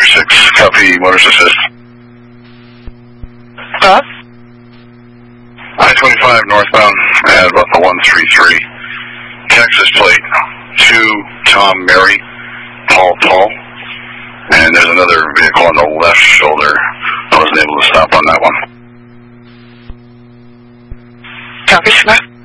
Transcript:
6, copy, motors assist. Cross? I-25 northbound at about the 133. Texas plate, 2 Tom Mary, Paul Paul. And there's another vehicle on the left shoulder. I wasn't able to stop on that one. Copy, Schmidt.